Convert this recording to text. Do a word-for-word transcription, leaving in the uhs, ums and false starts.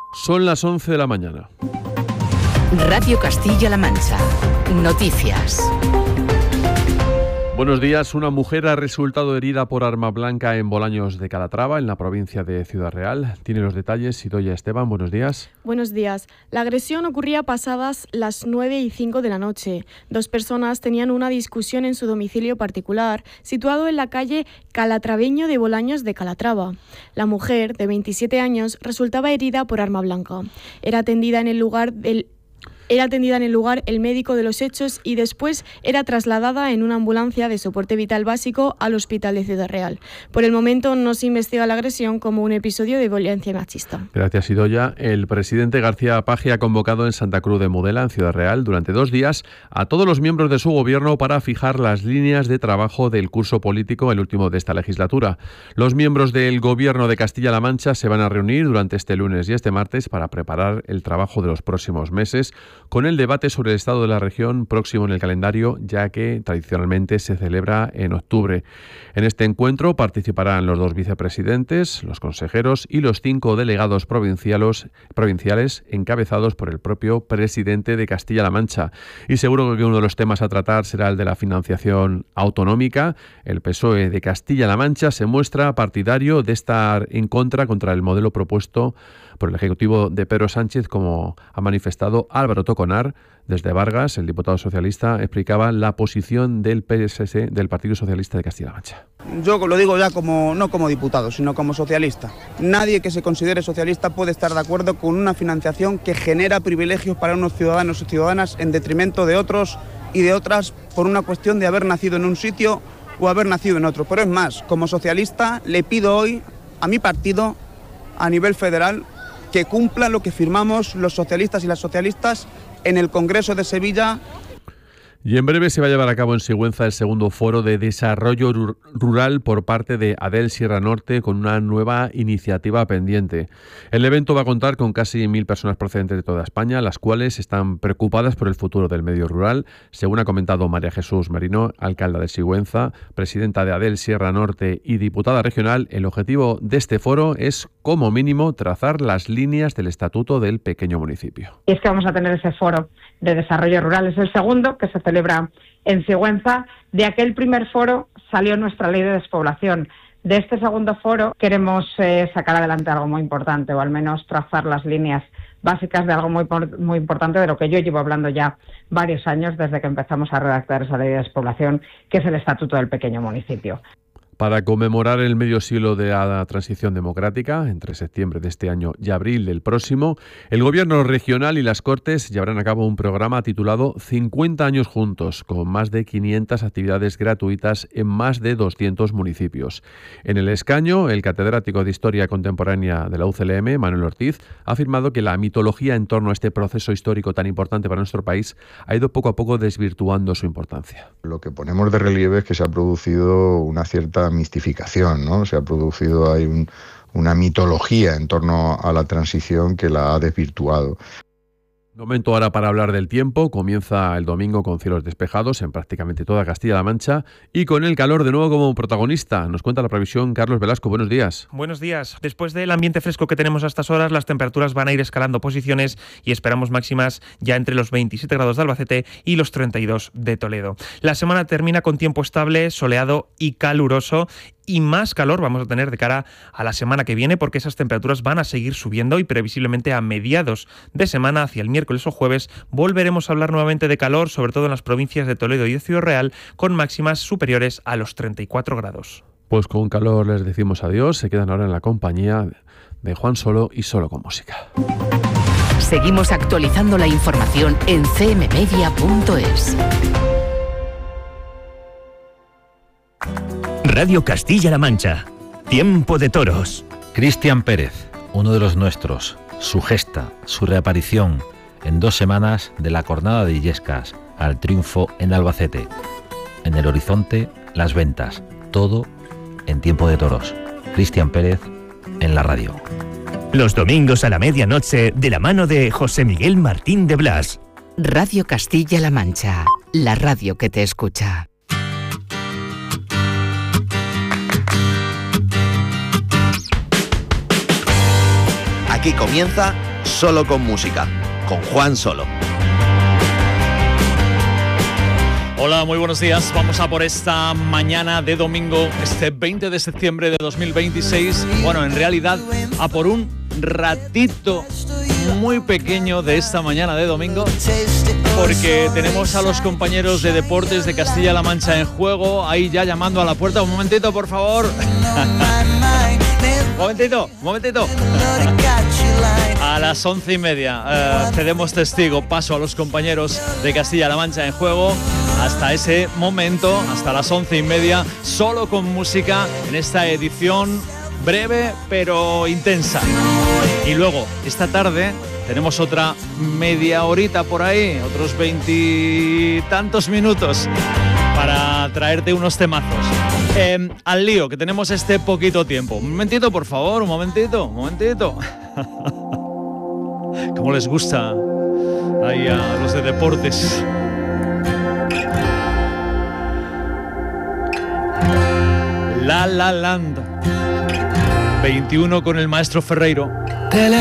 Son las once de la mañana. Radio Castilla-La Mancha. Noticias. Buenos días. Una mujer ha resultado herida por arma blanca en Bolaños de Calatrava, en la provincia de Ciudad Real. Tiene los detalles Idoia Esteban. Buenos días. Buenos días. La agresión ocurría pasadas las nueve y cinco de la noche. Dos personas tenían una discusión en su domicilio particular, situado en la calle Calatraveño de Bolaños de Calatrava. La mujer, de veintisiete años, resultaba herida por arma blanca. Era atendida en el lugar del Era atendida en el lugar el médico de los hechos y después era trasladada en una ambulancia de soporte vital básico al hospital de Ciudad Real. Por el momento no se investiga la agresión como un episodio de violencia machista. Gracias, Idoia. El presidente García Paje ha convocado en Santa Cruz de Mudela, en Ciudad Real, durante dos días a todos los miembros de su gobierno para fijar las líneas de trabajo del curso político, el último de esta legislatura. Los miembros del gobierno de Castilla-La Mancha se van a reunir durante este lunes y este martes para preparar el trabajo de los próximos meses, con el debate sobre el estado de la región próximo en el calendario, ya que tradicionalmente se celebra en octubre. En este encuentro participarán los dos vicepresidentes, los consejeros y los cinco delegados provinciales, provinciales encabezados por el propio presidente de Castilla-La Mancha. Y seguro que uno de los temas a tratar será el de la financiación autonómica. El P S O E de Castilla-La Mancha se muestra partidario de estar en contra contra el modelo propuesto por el Ejecutivo de Pedro Sánchez, como ha manifestado Álvaro Toconar. Desde Vargas, el diputado socialista, explicaba la posición del P S S, del Partido Socialista de Castilla-La Mancha. Yo lo digo ya como no como diputado, sino como socialista. Nadie que se considere socialista puede estar de acuerdo con una financiación que genera privilegios para unos ciudadanos y ciudadanas en detrimento de otros y de otras por una cuestión de haber nacido en un sitio o haber nacido en otro. Pero es más, como socialista le pido hoy a mi partido, a nivel federal, que cumpla lo que firmamos los socialistas y las socialistas en el Congreso de Sevilla. Y en breve se va a llevar a cabo en Sigüenza el segundo foro de desarrollo rural por parte de Adel Sierra Norte, con una nueva iniciativa pendiente. El evento va a contar con casi mil personas procedentes de toda España, las cuales están preocupadas por el futuro del medio rural. Según ha comentado María Jesús Merino, alcalde de Sigüenza, presidenta de Adel Sierra Norte y diputada regional, el objetivo de este foro es, como mínimo, trazar las líneas del estatuto del pequeño municipio. Y es que vamos a tener ese foro de desarrollo rural, es el segundo que se celebra en Sigüenza. De aquel primer foro salió nuestra ley de despoblación. De este segundo foro queremos eh, sacar adelante algo muy importante, o al menos trazar las líneas básicas de algo muy, muy importante, de lo que yo llevo hablando ya varios años desde que empezamos a redactar esa ley de despoblación, que es el Estatuto del Pequeño Municipio. Para conmemorar el medio siglo de la transición democrática, entre septiembre de este año y abril del próximo, el Gobierno regional y las Cortes llevarán a cabo un programa titulado cincuenta años juntos, con más de quinientas actividades gratuitas en más de doscientos municipios. En el escaño, el catedrático de Historia Contemporánea de la U C L M, Manuel Ortiz, ha afirmado que la mitología en torno a este proceso histórico tan importante para nuestro país ha ido poco a poco desvirtuando su importancia. Lo que ponemos de relieve es que se ha producido una cierta mistificación, ¿no? Se ha producido ahí un, una mitología en torno a la transición que la ha desvirtuado. Momento ahora para hablar del tiempo. Comienza el domingo con cielos despejados en prácticamente toda Castilla-La Mancha y con el calor de nuevo como protagonista. Nos cuenta la previsión Carlos Velasco. Buenos días. Buenos días. Después del ambiente fresco que tenemos a estas horas, las temperaturas van a ir escalando posiciones y esperamos máximas ya entre los veintisiete grados de Albacete y los treinta y dos de Toledo. La semana termina con tiempo estable, soleado y caluroso. Y más calor vamos a tener de cara a la semana que viene, porque esas temperaturas van a seguir subiendo y previsiblemente a mediados de semana, hacia el miércoles o jueves, volveremos a hablar nuevamente de calor, sobre todo en las provincias de Toledo y de Ciudad Real, con máximas superiores a los treinta y cuatro grados. Pues con calor les decimos adiós. Se quedan ahora en la compañía de Juan Solo y Solo con Música. Seguimos actualizando la información en c m media punto es. Radio Castilla-La Mancha. Tiempo de toros. Cristian Pérez, uno de los nuestros. Su gesta, su reaparición en dos semanas de la Cornada de Illescas al triunfo en Albacete. En el horizonte, las ventas. Todo en Tiempo de Toros. Cristian Pérez en la radio. Los domingos a la medianoche, de la mano de José Miguel Martín de Blas. Radio Castilla-La Mancha, la radio que te escucha. Aquí comienza Solo con música, con Juan Solo. Hola, muy buenos días. Vamos a por esta mañana de domingo, este veinte de septiembre de dos mil veintiséis. Bueno, en realidad, a por un ratito muy pequeño de esta mañana de domingo, porque tenemos a los compañeros de Deportes de Castilla-La Mancha en juego, ahí ya llamando a la puerta. Un momentito, por favor. Un momentito, un momentito. A las once y media eh, cedemos testigo, paso a los compañeros de Castilla-La Mancha en juego. Hasta ese momento, hasta las once y media, solo con música en esta edición breve pero intensa. Y luego, esta tarde, tenemos otra media horita por ahí, otros veintitantos minutos para traerte unos temazos. Eh, al lío, que tenemos este poquito tiempo. Un momentito, por favor, un momentito, un momentito. ¿Cómo les gusta ahí a los de Deportes? La La Land. veintiuno con el maestro Ferreiro.